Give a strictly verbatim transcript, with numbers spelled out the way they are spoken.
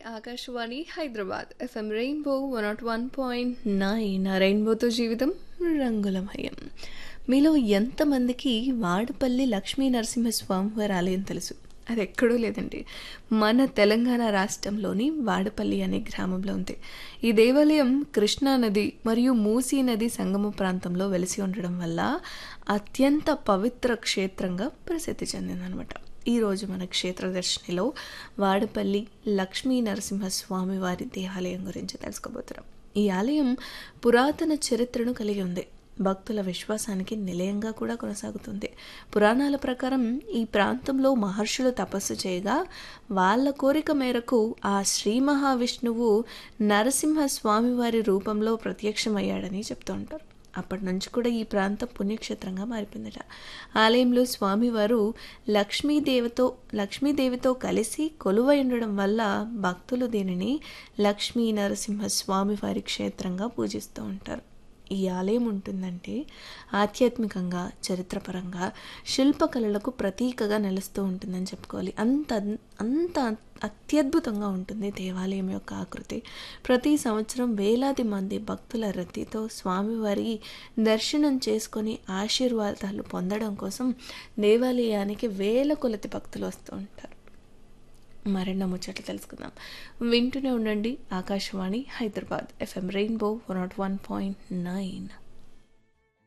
Akashvani Hyderabad FM rainbow one not one point nine రెయిన్బోతో జీవితం రంగులమయం. మీలో ఎంతమందికి వాడపల్లి లక్ష్మీ నరసింహస్వామి వారి ఆలయం తెలుసు? అది ఎక్కడూ లేదండి, మన తెలంగాణ రాష్ట్రంలోని వాడపల్లి అనే గ్రామంలో ఉంది. ఈ దేవాలయం కృష్ణా నది మరియు మూసీ నది సంగమ ప్రాంతంలో వెలిసి ఉండడం వల్ల అత్యంత పవిత్ర క్షేత్రంగా ప్రసిద్ధి చెందిందనమాట. ఈరోజు మన క్షేత్ర దర్శనిలో వాడపల్లి లక్ష్మీ నరసింహస్వామి వారి దేవాలయం గురించి తెలుసుకోబోతున్నాం. ఈ ఆలయం పురాతన చరిత్రను కలిగి ఉంది, భక్తుల విశ్వాసానికి నిలయంగా కూడా కొనసాగుతుంది. పురాణాల ప్రకారం ఈ ప్రాంతంలో మహర్షులు తపస్సు చేయగా వాళ్ళ కోరిక మేరకు ఆ శ్రీ మహావిష్ణువు నరసింహస్వామి వారి రూపంలో ప్రత్యక్షమయ్యాడని చెప్తూ ఉంటారు. అప్పటి నుంచి కూడా ఈ ప్రాంతం పుణ్యక్షేత్రంగా మారిపోయిందట. ఆలయంలో స్వామివారు లక్ష్మీదేవితో లక్ష్మీదేవితో కలిసి కొలువై ఉండడం వల్ల భక్తులు దీనిని లక్ష్మీ నరసింహ స్వామి వారి క్షేత్రంగా పూజిస్తూ ఉంటారు. ఈ ఆలయం ఉంటుందంటే ఆధ్యాత్మికంగా, చరిత్రపరంగా, శిల్పకళలకు ప్రతీకగా నిలుస్తూ ఉంటుందని చెప్పుకోవాలి. అంత అంత అత్యద్భుతంగా ఉంటుంది దేవాలయం యొక్క ఆకృతి. ప్రతి సంవత్సరం వేలాది మంది భక్తుల రద్దీతో స్వామివారి దర్శనం చేసుకొని ఆశీర్వాదాలు పొందడం కోసం దేవాలయానికి వేల కొలది భక్తులు వస్తూ ఉంటారు. మరెన్నో ముచ్చట్లు తెలుసుకుందాం. వింటూనే ఉండండి Akashvani Hyderabad FM rainbow one not one point nine.